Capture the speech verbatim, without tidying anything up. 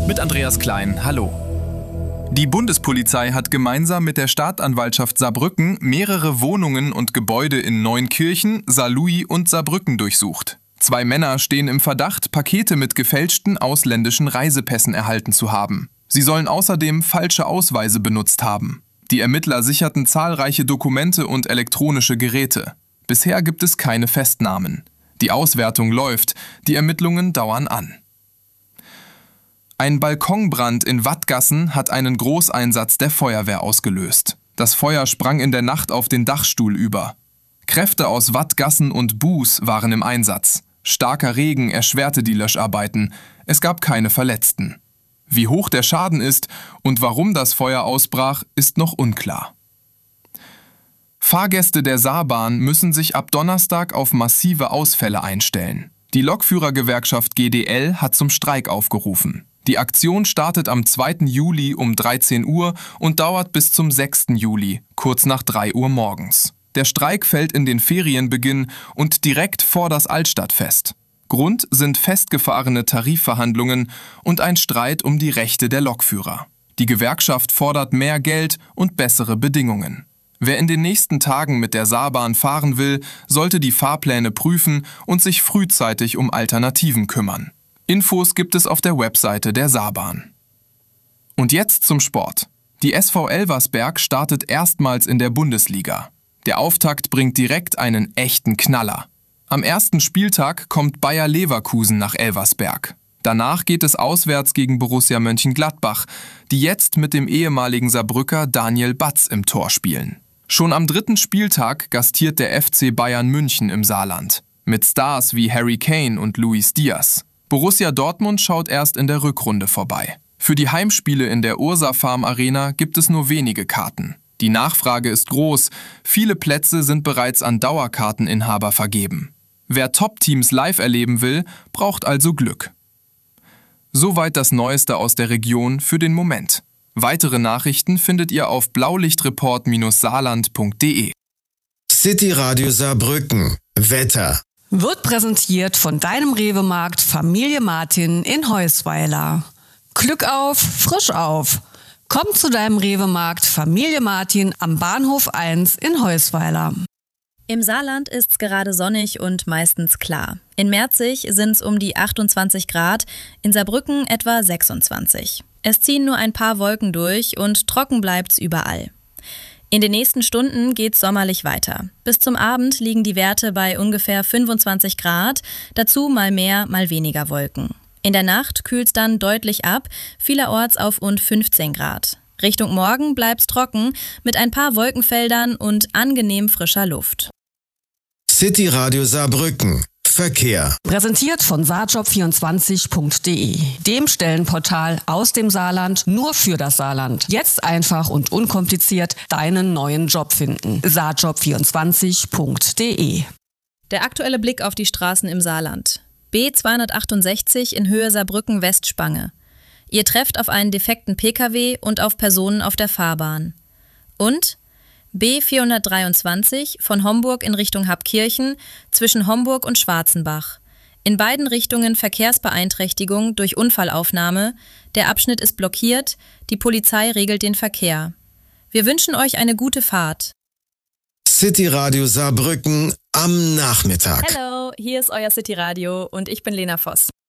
Mit Andreas Klein, hallo. Die Bundespolizei hat gemeinsam mit der Staatsanwaltschaft Saarbrücken mehrere Wohnungen und Gebäude in Neunkirchen, Saarlouis und Saarbrücken durchsucht. Zwei Männer stehen im Verdacht, Pakete mit gefälschten ausländischen Reisepässen erhalten zu haben. Sie sollen außerdem falsche Ausweise benutzt haben. Die Ermittler sicherten zahlreiche Dokumente und elektronische Geräte. Bisher gibt es keine Festnahmen. Die Auswertung läuft, die Ermittlungen dauern an. Ein Balkonbrand in Wattgassen hat einen Großeinsatz der Feuerwehr ausgelöst. Das Feuer sprang in der Nacht auf den Dachstuhl über. Kräfte aus Wattgassen und Buß waren im Einsatz. Starker Regen erschwerte die Löscharbeiten. Es gab keine Verletzten. Wie hoch der Schaden ist und warum das Feuer ausbrach, ist noch unklar. Fahrgäste der Saarbahn müssen sich ab Donnerstag auf massive Ausfälle einstellen. Die Lokführergewerkschaft G D L hat zum Streik aufgerufen. Die Aktion startet am zweiten Juli um dreizehn Uhr und dauert bis zum sechsten Juli, kurz nach drei Uhr morgens. Der Streik fällt in den Ferienbeginn und direkt vor das Altstadtfest. Grund sind festgefahrene Tarifverhandlungen und ein Streit um die Rechte der Lokführer. Die Gewerkschaft fordert mehr Geld und bessere Bedingungen. Wer in den nächsten Tagen mit der Saarbahn fahren will, sollte die Fahrpläne prüfen und sich frühzeitig um Alternativen kümmern. Infos gibt es auf der Webseite der Saarbahn. Und jetzt zum Sport. Die S V Elversberg startet erstmals in der Bundesliga. Der Auftakt bringt direkt einen echten Knaller. Am ersten Spieltag kommt Bayer Leverkusen nach Elversberg. Danach geht es auswärts gegen Borussia Mönchengladbach, die jetzt mit dem ehemaligen Saarbrücker Daniel Batz im Tor spielen. Schon am dritten Spieltag gastiert der F C Bayern München im Saarland. Mit Stars wie Harry Kane und Luis Diaz. Borussia Dortmund schaut erst in der Rückrunde vorbei. Für die Heimspiele in der Ursa Farm Arena gibt es nur wenige Karten. Die Nachfrage ist groß, viele Plätze sind bereits an Dauerkarteninhaber vergeben. Wer Top-Teams live erleben will, braucht also Glück. Soweit das Neueste aus der Region für den Moment. Weitere Nachrichten findet ihr auf blaulichtreport saarland punkt de. City Radio Saarbrücken. Wetter. Wird präsentiert von deinem Rewe-Markt Familie Martin in Heusweiler. Glück auf, frisch auf. Komm zu deinem Rewe-Markt Familie Martin am Bahnhof eins in Heusweiler. Im Saarland ist's gerade sonnig und meistens klar. In Merzig sind's um die achtundzwanzig Grad, in Saarbrücken etwa sechsundzwanzig. Es ziehen nur ein paar Wolken durch und trocken bleibt's überall. In den nächsten Stunden geht's sommerlich weiter. Bis zum Abend liegen die Werte bei ungefähr fünfundzwanzig Grad, dazu mal mehr, mal weniger Wolken. In der Nacht kühlt's dann deutlich ab, vielerorts auf rund fünfzehn Grad. Richtung Morgen bleibt's trocken, mit ein paar Wolkenfeldern und angenehm frischer Luft. City Radio Saarbrücken. Verkehr. Präsentiert von saarjob vierundzwanzig punkt de, dem Stellenportal aus dem Saarland nur für das Saarland. Jetzt einfach und unkompliziert deinen neuen Job finden. saarjob vierundzwanzig punkt de. Der aktuelle Blick auf die Straßen im Saarland. B zweihundertachtundsechzig in Höhe Saarbrücken-Westspange. Ihr trefft auf einen defekten Pkw und auf Personen auf der Fahrbahn. Und B vierhundertdreiundzwanzig von Homburg in Richtung Habkirchen zwischen Homburg und Schwarzenbach. In beiden Richtungen Verkehrsbeeinträchtigung durch Unfallaufnahme. Der Abschnitt ist blockiert, die Polizei regelt den Verkehr. Wir wünschen euch eine gute Fahrt. City Radio Saarbrücken am Nachmittag. Hallo, hier ist euer City Radio und ich bin Lena Voss.